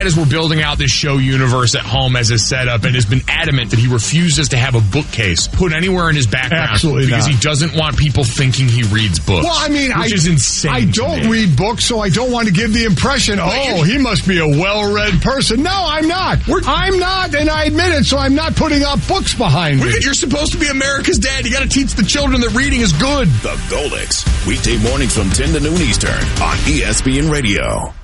As we're building out this show universe at home as a setup, and has been adamant that he refuses to have a bookcase put anywhere in his background. Absolutely because not. he doesn't want people thinking he reads books. Well, I mean, which is insane. I don't read books, so I don't want to give the impression, he must be a well-read person. No, I'm not. I'm not, and I admit it, so I'm not putting up books behind me. You're supposed to be America's dad. You got to teach the children that reading is good. The Golix, weekday mornings from 10 to noon Eastern on ESPN Radio.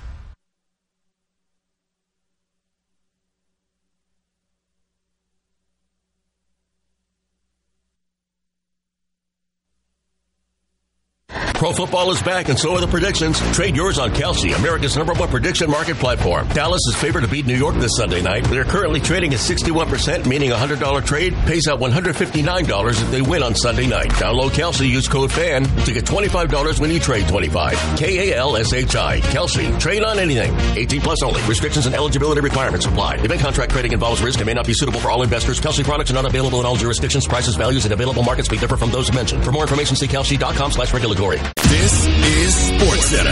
Pro football is back, and so are the predictions. Trade yours on Kalshi, America's #1 prediction market platform. Dallas is favored to beat New York this Sunday night. They're currently trading at 61%, meaning a $100 trade pays out $159 if they win on Sunday night. Download Kalshi, use code FAN to get $25 when you trade 25. Kalshi. Kalshi. Trade on anything. 18 plus only. Restrictions and eligibility requirements apply. Event contract trading involves risk and may not be suitable for all investors. Kalshi products are not available in all jurisdictions. Prices, values, and available markets may differ from those mentioned. For more information, see kalshi.com/regulatory. This is SportsCenter.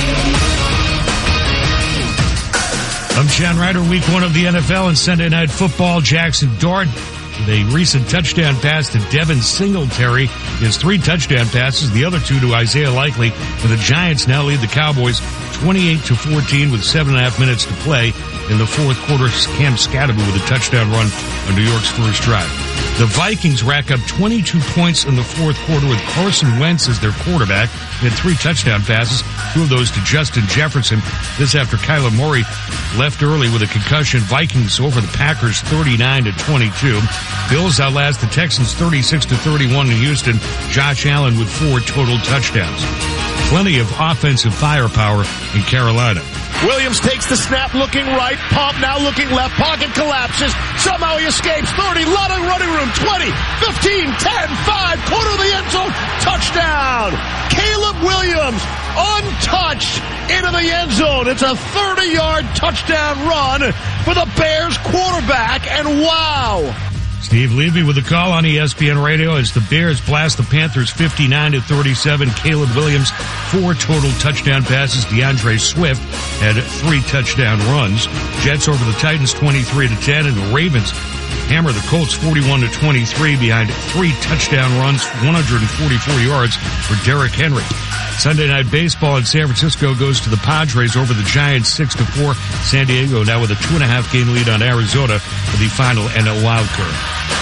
I'm John Ryder. Week 1 of the NFL and Sunday Night Football. Jackson Dart with a recent touchdown pass to Devin Singletary. He has 3 touchdown passes, the other 2 to Isaiah Likely. And the Giants now lead the Cowboys 28-14 with 7.5 minutes to play. In the fourth quarter, Cam Scatterby with a touchdown run on New York's first drive. The Vikings rack up 22 points in the fourth quarter with Carson Wentz as their quarterback. He had 3 touchdown passes, 2 of those to Justin Jefferson. This after Kyler Murray left early with a concussion. Vikings over the Packers 39-22. Bills outlast the Texans 36-31 in Houston. Josh Allen with 4 total touchdowns. Plenty of offensive firepower in Carolina. Williams takes the snap, looking right. Pump now looking left. Pocket collapses. Somehow he escapes. 30, lot of running room. 20, 15, 10, 5, corner of the end zone. Touchdown. Caleb Williams, untouched, into the end zone. It's a 30-yard touchdown run for the Bears quarterback. And wow. Steve Levy with the call on ESPN Radio as the Bears blast the Panthers 59-37. Caleb Williams, 4 total touchdown passes. DeAndre Swift had 3 touchdown runs. Jets over the Titans 23-10, and the Ravens hammer the Colts 41-23 behind 3 touchdown runs, 144 yards for Derrick Henry. Sunday Night Baseball in San Francisco goes to the Padres over the Giants 6-4. San Diego now with a 2.5 game lead on Arizona for the final NL wildcard.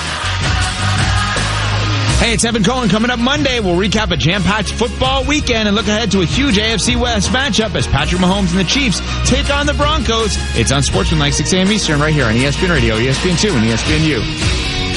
Hey, it's Evan Cohen. Coming up Monday, we'll recap a jam-packed football weekend and look ahead to a huge AFC West matchup as Patrick Mahomes and the Chiefs take on the Broncos. It's on Sportsman like 6 a.m. Eastern right here on ESPN Radio, ESPN2, and ESPNU.